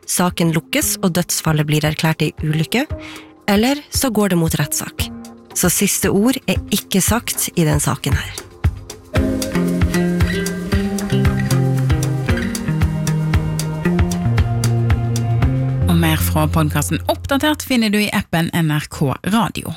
saken lukkes og dødsfallet blir erklært i ulykke, eller så går det mot rettssak. Så siste ord ikke sagt i den saken her. Og mer fra podcasten Oppdatert finner du i appen NRK Radio.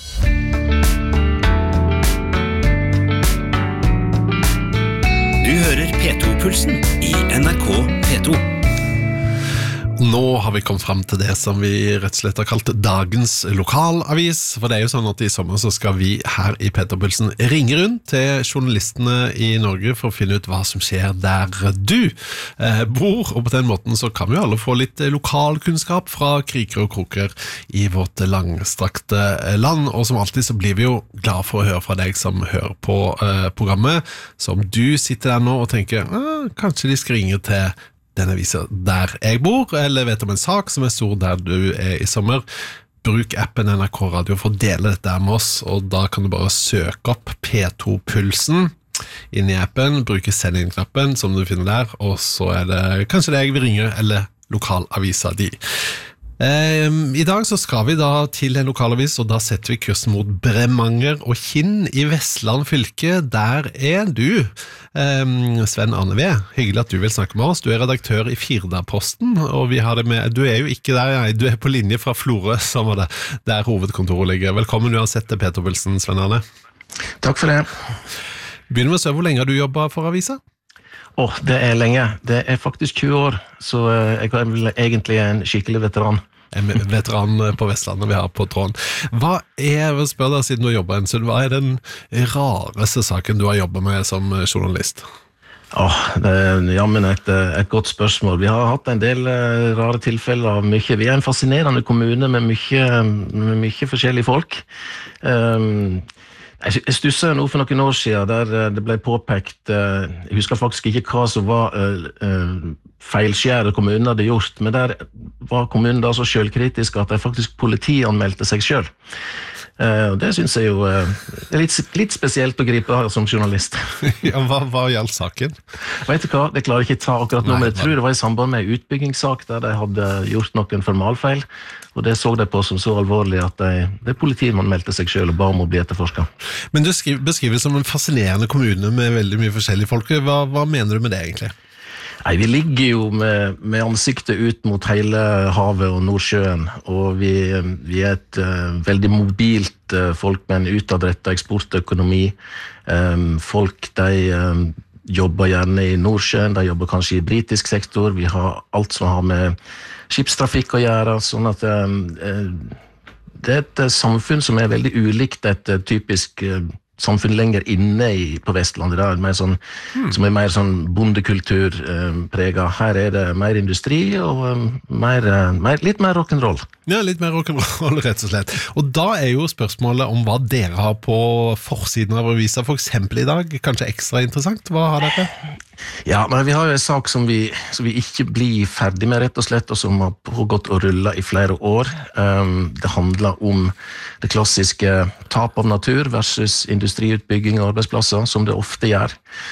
Du hører P2-pulsen i NRK P2. Nå har vi kommet frem til det som vi rett og slett har kalt dagens lokalavis, for det jo sånn at i sommer så skal vi her i P2-pulsen ringe rundt til journalistene i Norge for å finne ut hva som skjer der du bor, og på den måten så kan vi alle få litt lokalkunnskap fra kriker og kroker i vårt langstrakte land, og som alltid så blir vi jo glad for å høre fra deg som hører på programmet, som du sitter der nå og tenker, kanskje de skal ringe til denne viser der jeg bor, eller vet om en sak som stor der du i sommer. Bruk appen NRK Radio for å dele dette med oss, og da kan du bare søke opp P2-pulsen inn i appen, bruke send-inn-knappen som du finner der, og så det kanskje det jeg vil ringe, eller lokalavisa di. I dag så skal vi da til en lokalavis, og da setter vi kursen mot Bremanger og Kinn i Vestland fylke. Der du, Sven Arne V. Hyggelig at du vil snakke med oss. Du redaktør i Firdaposten, og vi har det med, du jo ikke der, nei, du på linje fra Florø, som var det, der hovedkontoret ligger. Velkommen uansett til P2-pulsen, Sven Arne. Takk for det. Begynner med å se hvor lenge har du jobbet for avisa? Det lenge. Det faktisk 20 år, så jeg vel egentlig en skikkelig veteran. En veteran på Vestlandet vi har på tråden. Hva jeg vil spørre deg siden du har jobbet en stund, hva den rareste saken du har jobbet med som journalist? Det jammen et godt spørsmål. Vi har hatt en del rare tilfeller av mye. Vi en fascinerende kommune med mye forskjellige folk. Jeg stusset nå for noen år siden der det ble påpekt, jeg husker faktisk ikke hva som var feilskjære kommunen hadde gjort, men der var kommunen da så selvkritisk at de faktisk politianmeldte seg selv. Og det synes jeg jo litt spesielt å gripe her som journalist. Ja, hva gjaldt saken? Vet du hva, det klarer jeg ikke ta akkurat nå, men jeg tror det var i samband med en utbyggingssak der de hadde gjort noen formalfeil, og det så de på som så alvorlig at det politiet man meldte seg selv og ba om å bli etterforsket. Men du beskriver det som en fascinerende kommune med veldig mye forskjellige folk. Hva mener du med det egentlig? Nei, vi ligger jo med ansiktet ut mot hele havet og Nordsjøen, og vi et veldig mobilt folk med en utadrettet eksportøkonomi. Folk, de jobber gjerne i Nordsjøen, de jobber kanskje i britisk sektor, vi har alt som har med skipstrafikk å gjøre, sånn at det et samfunn som veldig ulikt et typisk samfunn lenger inne på Vestlandet, det mer sånn, som mer sånn bondekultur preget. Her det mer industri og litt mer rock'n'roll. Ja, litt mer rock'n'roll, rett og slett. Og da jo spørsmålet om hva dere har på forsiden av avisa, for eksempel i dag, kanskje ekstra interessant. Hva har dere? Ja, men vi har jo en sak som vi ikke blir ferdig med, rett og slett, og som har pågått og rullet i flere år. Det handler om det klassiske tap av natur versus industriutbygging og arbeidsplasser, som det ofte gjør.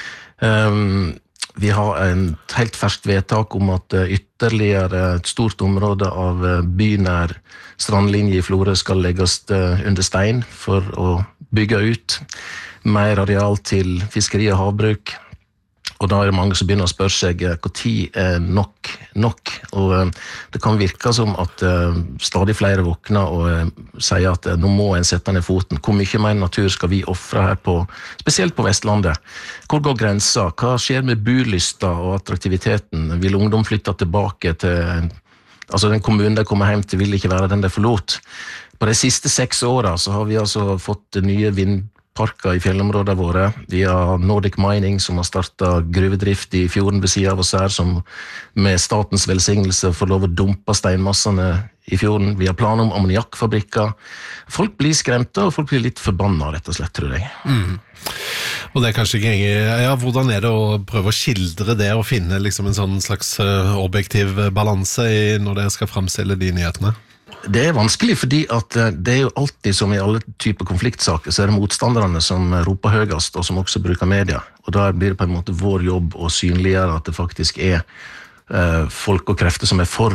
Vi har et helt ferskt vedtak om at ytterligere et stort område av bynær strandlinje i Florø skal legges under stein for å bygge ut mer areal til fiskeri og havbruk. Og da det mange som begynner å spørre seg hvor tid nok, og det kan virke som at stadig flere våkner og sier at nå må en sette ned foten. Hvor mye mer natur skal vi offre her spesielt på Vestlandet? Hvor går grenser? Hva skjer med bolysta og attraktiviteten? Vil ungdom flytte tilbake til, altså den kommunen de kommer hjem til vil ikke være den de forlot? På de siste 6 årene så har vi altså fått nye vindparker i fjellområdene våre. Vi har Nordic Mining som har startet gruvedrift i fjorden ved siden av oss her, som med statens velsignelse får lov å dumpe steinmassene i fjorden. Vi har planer om ammoniakkfabrikker. Folk blir skremte, og folk blir litt forbannet, rett og slett, tror jeg. Og det kanskje ikke ja, hvordan det å prøve å skildre det og finne liksom en sånn slags objektiv balanse når dere skal fremstille de nyhetene? Det vanskelig fordi at det jo alltid som i alle typer konfliktsaker så det motstanderne som roper høyest og som også bruker media, og da blir det på en måte vår jobb å synliggjøre at det faktisk folk og krefter som for